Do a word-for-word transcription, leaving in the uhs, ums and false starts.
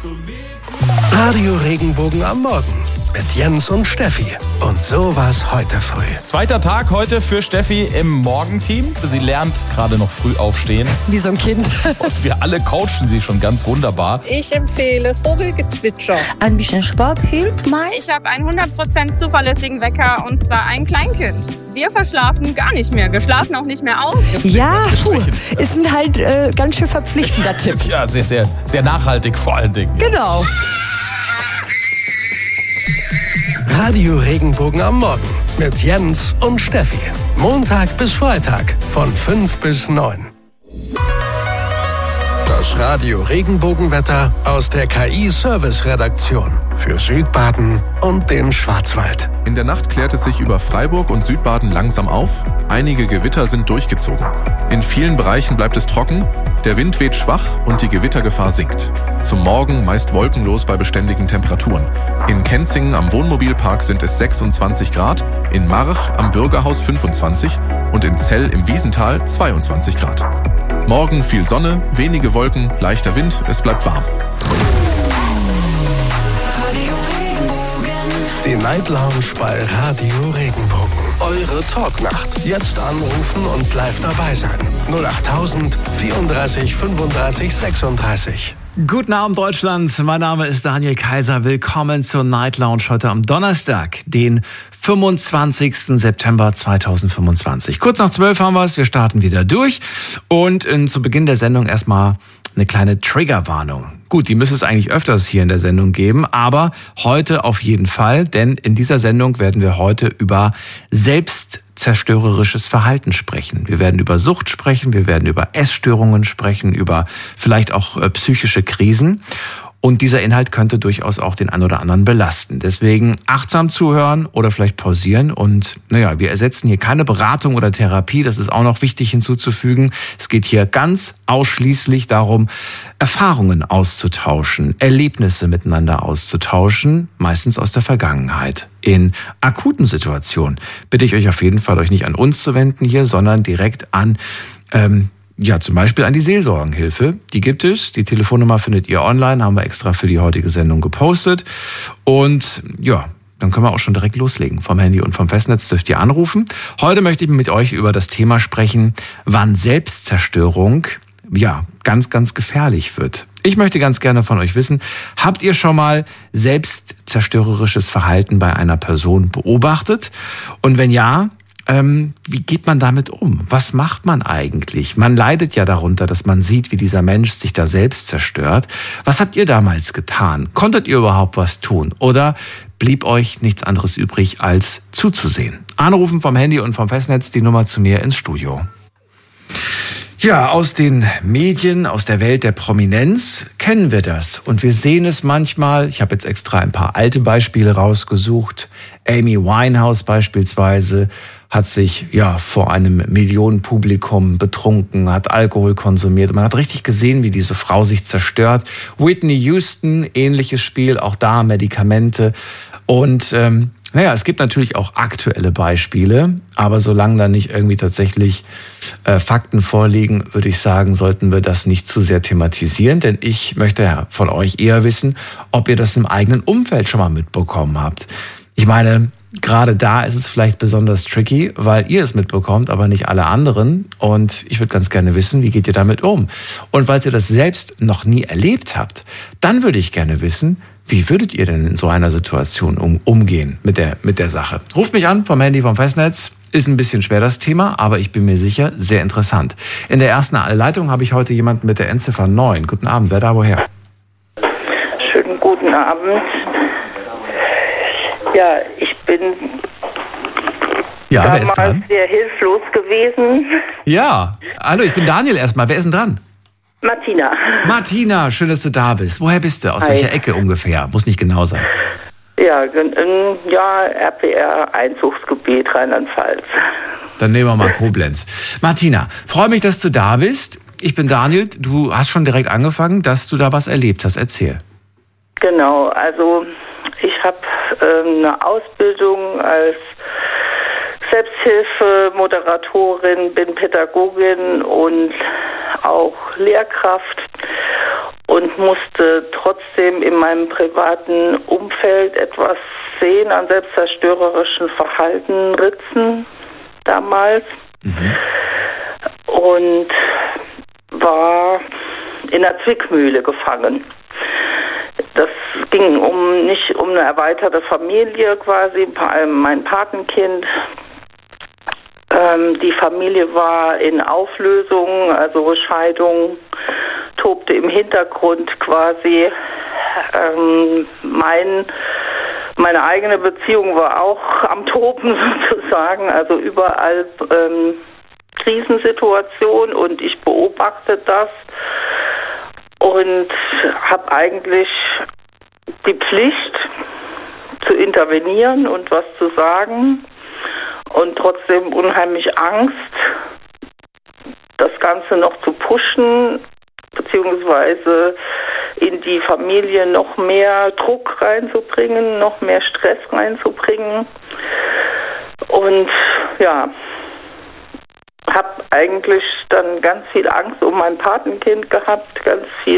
Radio Regenbogen am Morgen mit Jens und Steffi. Und so war's heute früh. Zweiter Tag heute für Steffi im Morgenteam. Sie lernt gerade noch früh aufstehen. Wie so ein Kind. Und wir alle coachen sie schon ganz wunderbar. Ich empfehle Vogelgezwitscher. Ein bisschen Sport hilft mal. Ich habe einen hundert Prozent zuverlässigen Wecker und zwar ein Kleinkind. Wir verschlafen gar nicht mehr. Wir schlafen auch nicht mehr aus. Ja, puh, ist ein halt äh, ganz schön verpflichtender Tipp. Ja, sehr, sehr, sehr nachhaltig vor allen Dingen. Genau. Radio Regenbogen am Morgen mit Jens und Steffi. Montag bis Freitag von fünf bis neun. Das Radio Regenbogenwetter aus der K I-Service-Redaktion für Südbaden und den Schwarzwald. In der Nacht klärt es sich über Freiburg und Südbaden langsam auf. Einige Gewitter sind durchgezogen. In vielen Bereichen bleibt es trocken, der Wind weht schwach und die Gewittergefahr sinkt. Zum Morgen meist wolkenlos bei beständigen Temperaturen. In Kenzingen am Wohnmobilpark sind es sechsundzwanzig Grad, in March am Bürgerhaus fünfundzwanzig und in Zell im Wiesental zweiundzwanzig Grad. Morgen viel Sonne, wenige Wolken, leichter Wind, es bleibt warm. Die Night Lounge bei Radio Regenbogen. Eure Talknacht. Jetzt anrufen und live dabei sein. null acht tausend vierunddreißig fünfunddreißig sechsunddreißig. Guten Abend Deutschland, mein Name ist Daniel Kaiser. Willkommen zur Night Lounge heute am Donnerstag, den fünfundzwanzigsten September zweitausendfünfundzwanzig. Kurz nach zwölf haben wir es, wir starten wieder durch und in, zu Beginn der Sendung erstmal eine kleine Triggerwarnung. Gut, die müsste es eigentlich öfters hier in der Sendung geben, aber heute auf jeden Fall, denn in dieser Sendung werden wir heute über selbstzerstörerisches Verhalten sprechen. Wir werden über Sucht sprechen, wir werden über Essstörungen sprechen, über vielleicht auch äh, psychische Krisen. Und dieser Inhalt könnte durchaus auch den einen oder anderen belasten. Deswegen achtsam zuhören oder vielleicht pausieren. Und naja, wir ersetzen hier keine Beratung oder Therapie. Das ist auch noch wichtig hinzuzufügen. Es geht hier ganz ausschließlich darum, Erfahrungen auszutauschen, Erlebnisse miteinander auszutauschen, meistens aus der Vergangenheit. In akuten Situationen bitte ich euch auf jeden Fall, euch nicht an uns zu wenden hier, sondern direkt an ähm, Ja, zum Beispiel an die Seelsorgenhilfe. Die gibt es. Die Telefonnummer findet ihr online, haben wir extra für die heutige Sendung gepostet. Und ja, dann können wir auch schon direkt loslegen. Vom Handy und vom Festnetz dürft ihr anrufen. Heute möchte ich mit euch über das Thema sprechen, wann Selbstzerstörung ja ganz, ganz gefährlich wird. Ich möchte ganz gerne von euch wissen, habt ihr schon mal selbstzerstörerisches Verhalten bei einer Person beobachtet? Und wenn ja, Ähm, wie geht man damit um? Was macht man eigentlich? Man leidet ja darunter, dass man sieht, wie dieser Mensch sich da selbst zerstört. Was habt ihr damals getan? Konntet ihr überhaupt was tun? Oder blieb euch nichts anderes übrig, als zuzusehen? Anrufen vom Handy und vom Festnetz, die Nummer zu mir ins Studio. Ja, aus den Medien, aus der Welt der Prominenz kennen wir das. Und wir sehen es manchmal. Ich habe jetzt extra ein paar alte Beispiele rausgesucht. Amy Winehouse beispielsweise hat sich ja vor einem Millionenpublikum betrunken, hat Alkohol konsumiert. Man hat richtig gesehen, wie diese Frau sich zerstört. Whitney Houston, ähnliches Spiel, auch da Medikamente. Und ähm, naja, es gibt natürlich auch aktuelle Beispiele, aber solange da nicht irgendwie tatsächlich äh, Fakten vorliegen, würde ich sagen, sollten wir das nicht zu sehr thematisieren, denn ich möchte ja von euch eher wissen, ob ihr das im eigenen Umfeld schon mal mitbekommen habt. Ich meine, gerade da ist es vielleicht besonders tricky, weil ihr es mitbekommt, aber nicht alle anderen. Und ich würde ganz gerne wissen, wie geht ihr damit um? Und weil ihr das selbst noch nie erlebt habt, dann würde ich gerne wissen, wie würdet ihr denn in so einer Situation um, umgehen mit der, mit der Sache? Ruft mich an vom Handy, vom Festnetz. Ist ein bisschen schwer das Thema, aber ich bin mir sicher, sehr interessant. In der ersten Leitung habe ich heute jemanden mit der Endziffer neun. Guten Abend, wer da woher? Schönen guten Abend. Ja, ich bin ja, damals wer ist dran? sehr hilflos gewesen. Ja, hallo, ich bin Daniel erstmal. Wer ist denn dran? Martina. Martina, schön, dass du da bist. Woher bist du? Aus Hi. welcher Ecke ungefähr? Muss nicht genau sein. Ja, ja, R P R-Einzugsgebiet Rheinland-Pfalz. Dann nehmen wir mal Koblenz. Martina, freue mich, dass du da bist. Ich bin Daniel. Du hast schon direkt angefangen, dass du da was erlebt hast. Erzähl. Genau, also ich habe ähm, eine Ausbildung als Selbsthilfe-Moderatorin, bin Pädagogin und auch Lehrkraft. und musste trotzdem in meinem privaten Umfeld etwas sehen an selbstzerstörerischen Verhalten ritzen damals. Mhm. Und war in der Zwickmühle gefangen. Das ging um nicht um eine erweiterte Familie quasi, mein Patenkind. Ähm, die Familie war in Auflösung, also Scheidung tobte im Hintergrund quasi. Ähm, mein, meine eigene Beziehung war auch am Toben sozusagen, also überall ähm, Krisensituation und ich beobachte das und habe eigentlich die Pflicht zu intervenieren und was zu sagen und trotzdem unheimlich Angst, das Ganze noch zu pushen, beziehungsweise in die Familie noch mehr Druck reinzubringen, noch mehr Stress reinzubringen. Und ja, habe eigentlich dann ganz viel Angst um mein Patenkind gehabt, ganz viel